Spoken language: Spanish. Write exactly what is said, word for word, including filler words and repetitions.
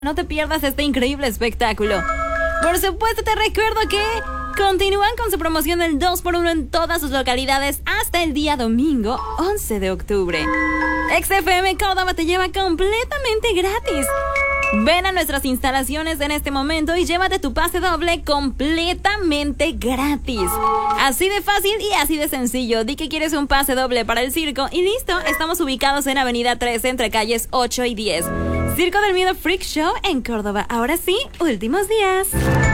No te pierdas este increíble espectáculo. Por supuesto, te recuerdo que continúan con su promoción del dos por uno en todas sus localidades hasta el día domingo once de octubre. X F M Córdoba te lleva completamente gratis. Ven a nuestras instalaciones en este momento y llévate tu pase doble completamente gratis. Así de fácil y así de sencillo. Di que quieres un pase doble para el circo y listo. Estamos ubicados en Avenida trece entre calles ocho y diez. Circo del Miedo Freak Show en Córdoba. Ahora sí, últimos días.